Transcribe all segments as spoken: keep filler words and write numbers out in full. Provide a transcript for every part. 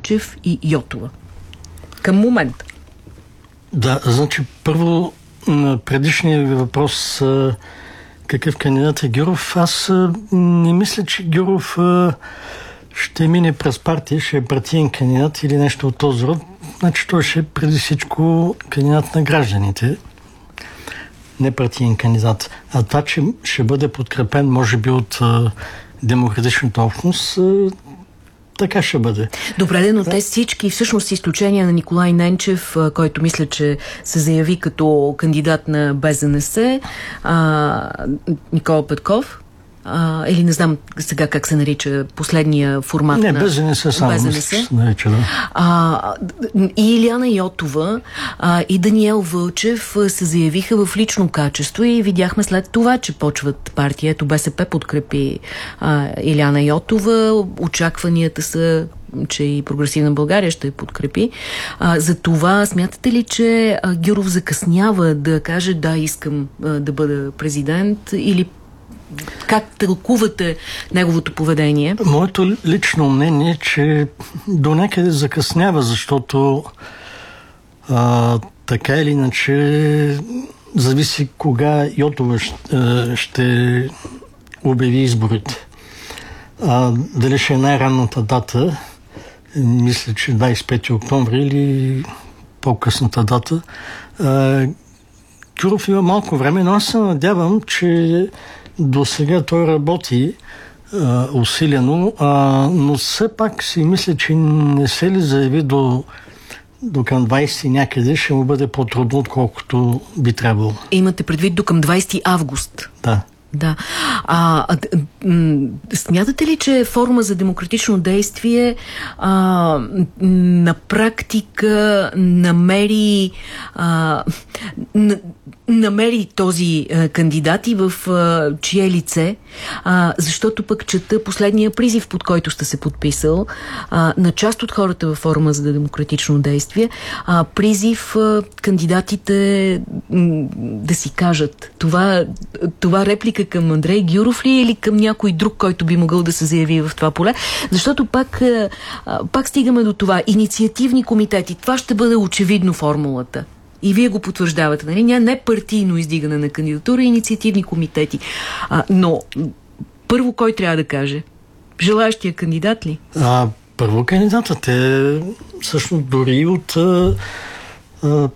Ненчев и Йотова. Към момента. Да, значи първо на предишния въпрос какъв кандидат е Гюров, аз не мисля, че Гюров ще мине през партия, ще е партиен кандидат или нещо от този род. Значи той ще е преди всичко кандидат на гражданите, не партиен кандидат. А това, че ще бъде подкрепен, може би, от демократичната общност, така ще бъде. Добре, но те всички, всъщност с изключение на Николай Ненчев, който мисля, че се заяви като кандидат на БЗНС, а, Никола Петков, а, или не знам сега как се нарича последния формат не, на БЗНС, само БЗНС. се нарича, да. А, и Илияна Йотова а, и Даниел Вълчев се заявиха в лично качество и видяхме след това, че почват партия. Ето БСП подкрепи а, Илияна Йотова. Очакванията са, че и Прогресивна България ще подкрепи. А, за това смятате ли, че а, Гюров закъснява да каже да, искам а, да бъда президент, или как тълкувате неговото поведение? Моето лично мнение е, че до някъде закъснява, защото а, така или иначе зависи кога Йотова ще, ще обяви изборите. А, дали ще е най-ранната дата, мисля, че двадесет и пети октомври или по-късната дата. А, Гюров има малко време, но аз се надявам, че до сега той работи а, усилено, а, но все пак си мисля, че не се ли заяви до, до към двадесети някъде, ще му бъде по-трудно, отколкото би трябвало. Имате предвид до към двадесети август? Да. Да. А, а, м- смятате ли, че форма за демократично действие а, на практика намери а, на, намери този а, кандидат и в а, чие лице? А, защото пък чета последния призив, под който сте се подписал а, на част от хората във форма за демократично действие. А, призив а, кандидатите м- да си кажат. Това, това реплика към Андрей Гюров ли или към някой друг, който би могъл да се заяви в това поле? Защото пак, пак стигаме до това. Инициативни комитети. Това ще бъде очевидно формулата. И вие го потвърждавате. Нали? Ня, не партийно издигане на кандидатура, инициативни комитети. А, но първо кой трябва да каже? Желаещия кандидат ли? А, първо кандидатът е всъщност дори от а, а,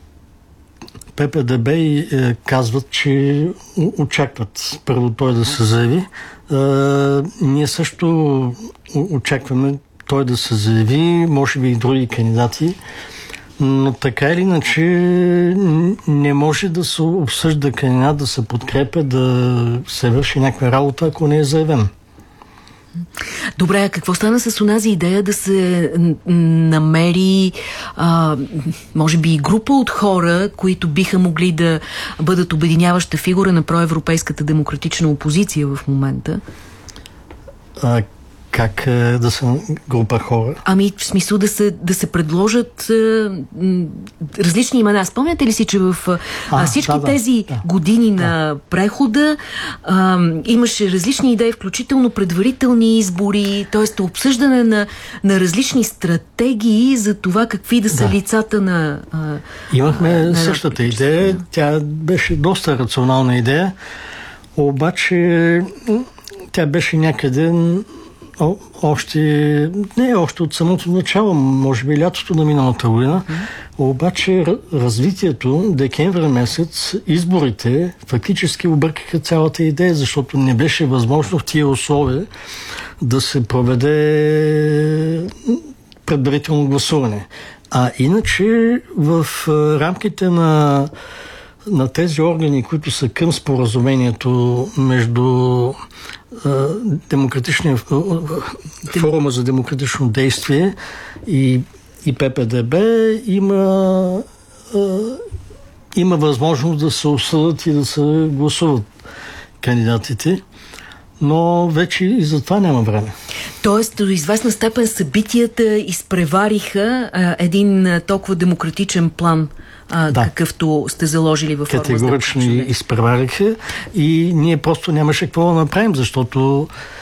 ППДБ и е, казват, че очакват първо той да се заяви. Е, ние също очакваме той да се заяви, може би и други кандидати, но така или иначе не може да се обсъжда кандидат, да се подкрепя, да се върши някаква работа, ако не е заявен. Добре, а какво стана с онази идея да се намери а, може би и група от хора, които биха могли да бъдат обединяваща фигура на проевропейската демократична опозиция в момента? А, как е, да са група хора? Ами, в смисъл да се, да се предложат е, различни имена. Спомняте ли си, че в а, всички да, тези да, години да. на прехода а, имаше различни идеи, включително предварителни избори, т.е. обсъждане на, на различни стратегии за това какви да са да. лицата на... А, Имахме на същата идея. Тя беше доста рационална идея, обаче тя беше някъде О, още, не още от самото начало, може би лятото на миналата година, mm-hmm. обаче развитието, декември месец, изборите фактически объркаха цялата идея, защото не беше възможно в тия условия да се проведе предварително гласуване. А иначе в рамките на на тези органи, които са към споразумението между а, демократичния форума за демократично действие и, и ППДБ, има, а, има възможност да се обсъдят и да се гласуват кандидатите, но вече и за това няма време. Тоест, до известна степен събитията изпревариха а, един а, толкова демократичен план, А, да. какъвто сте заложили във форма. Категорично изпревариха и ние просто нямаше какво да направим, защото